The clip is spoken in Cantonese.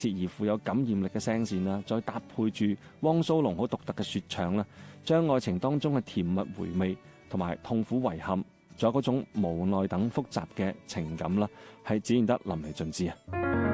切而富有感染力嘅聲線啦，再搭配住汪蘇泷好獨特嘅説唱啦，將愛情當中嘅甜蜜回味同埋痛苦遺憾，仲有嗰種無奈等複雜嘅情感啦，係展現得淋漓盡致啊！